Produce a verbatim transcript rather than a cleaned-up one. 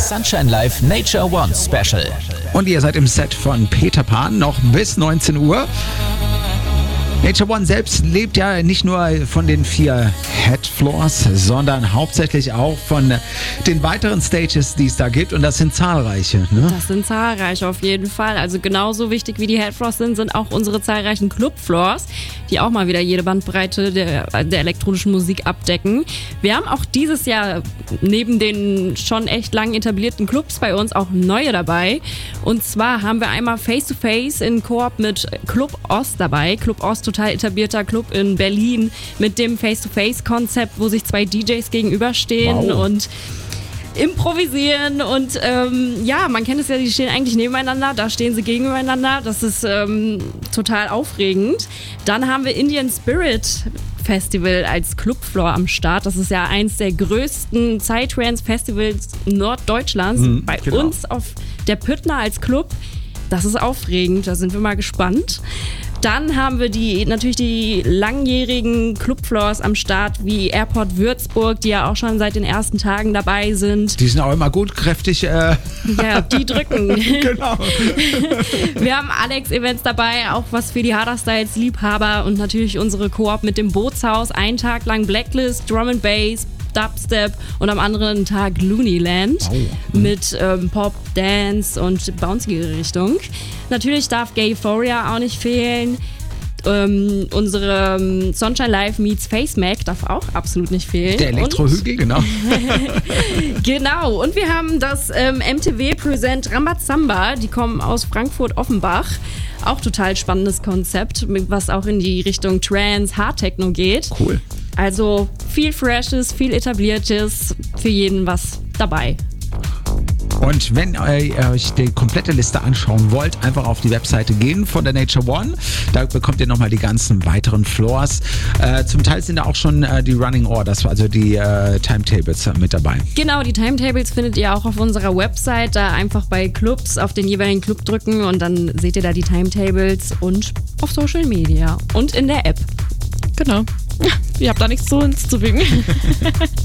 Das Sunshine Live Nature One Special. Und ihr seid im Set von Peter Pan noch bis neunzehn Uhr. Nature One selbst lebt ja nicht nur von den vier Headfloors, sondern hauptsächlich auch von den weiteren Stages, die es da gibt. Und das sind zahlreiche. Ne? Das sind zahlreiche auf jeden Fall. Also genauso wichtig wie die Headfloors sind, sind auch unsere zahlreichen Clubfloors, die auch mal wieder jede Bandbreite der, der elektronischen Musik abdecken. Wir haben auch dieses Jahr neben den schon echt lang etablierten Clubs bei uns auch neue dabei. Und zwar haben wir einmal Face to Face in Koop mit Club Ost dabei. Club Ost, total etablierter Club in Berlin mit dem Face-to-Face-Konzept, wo sich zwei D Js gegenüberstehen wow. und improvisieren und ähm, ja, man kennt es ja, die stehen eigentlich nebeneinander, da stehen sie gegeneinander, das ist ähm, total aufregend. Dann haben wir Indian Spirit Festival als Clubfloor am Start. Das ist ja eins der größten Psytrance-Festivals Norddeutschlands. Mhm, bei genau. uns auf der Püttner als Club. Das ist aufregend, da sind wir mal gespannt. Dann haben wir die natürlich die langjährigen Clubfloors am Start, wie Airport Würzburg, die ja auch schon seit den ersten Tagen dabei sind. Die sind auch immer gut kräftig. Äh ja, die drücken. Genau. Wir haben Alex-Events dabei, auch was für die Harder-Styles-Liebhaber und natürlich unsere Koop mit dem Bootshaus. Einen Tag lang Blacklist, Drum and Bass, Dubstep und am anderen Tag Looneyland oh. mit ähm, Pop, Dance und bouncige Richtung. Natürlich darf Gayphoria auch nicht fehlen. Ähm, unsere ähm, Sunshine Live meets Face Mac darf auch absolut nicht fehlen. Der Elektrohügel, genau. Genau, und wir haben das ähm, M T V Present Rambazamba, die kommen aus Frankfurt-Offenbach. Auch total spannendes Konzept, was auch in die Richtung Trance, Hard Techno geht. Cool. Also viel Freshes, viel Etabliertes, für jeden was dabei. Und wenn ihr euch die komplette Liste anschauen wollt, einfach auf die Webseite gehen von der Nature One. Da bekommt ihr nochmal die ganzen weiteren Floors. Äh, zum Teil sind da auch schon äh, die Running Orders, also die äh, Timetables mit dabei. Genau, die Timetables findet ihr auch auf unserer Website. Da einfach bei Clubs auf den jeweiligen Club drücken und dann seht ihr da die Timetables und auf Social Media und in der App. Genau. Ihr habt da nichts zu hinzuzufügen.